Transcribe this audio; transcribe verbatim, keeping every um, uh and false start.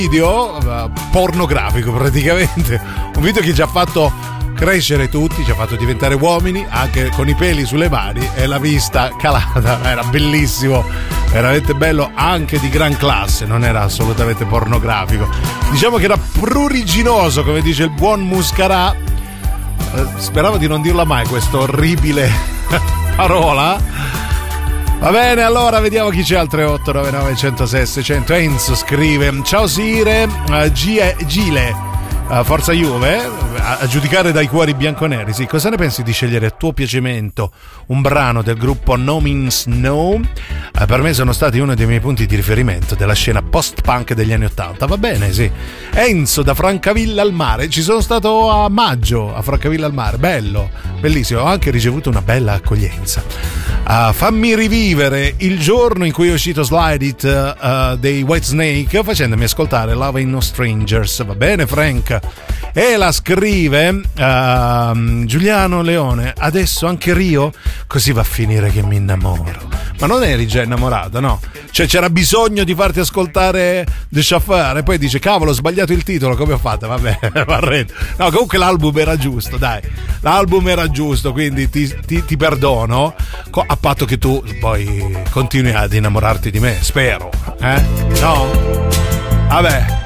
video uh, pornografico praticamente, un video che ci ha fatto crescere tutti, ci ha fatto diventare uomini anche con i peli sulle mani e la vista calata. Era bellissimo, veramente bello, anche di gran classe, non era assolutamente pornografico, diciamo che era pruriginoso, come dice il buon Muscarà. eh, speravo di non dirla mai questa orribile parola. Va bene, allora vediamo chi c'è al tre otto nove nove uno zero sei sei zero zero. Enzo scrive: ciao Sire, uh, G- Gile, uh, Forza Juve, a-, a giudicare dai cuori bianconeri, sì, cosa ne pensi di scegliere a tuo piacimento un brano del gruppo No Means No? Uh, per me sono stati uno dei miei punti di riferimento della scena post-punk degli anni Ottanta. Va bene, sì. Enzo da Francavilla al Mare, ci sono stato a maggio a Francavilla al Mare, bello, bellissimo, ho anche ricevuto una bella accoglienza. Uh, fammi rivivere il giorno in cui è uscito Slide It uh, dei Whitesnake facendomi ascoltare Loving No Strangers. Va bene, Frank? E la scrive uh, Giuliano Leone: adesso anche Rio, così va a finire che mi innamoro. Ma non eri già innamorato, no? Cioè c'era bisogno di farti ascoltare The Chauffeur e poi dice cavolo, ho sbagliato il titolo, come ho fatto? Vabbè, Barreto. No, comunque l'album era giusto, dai, l'album era giusto, quindi ti, ti, ti perdono, a patto che tu poi continui ad innamorarti di me, spero, eh? No? Vabbè.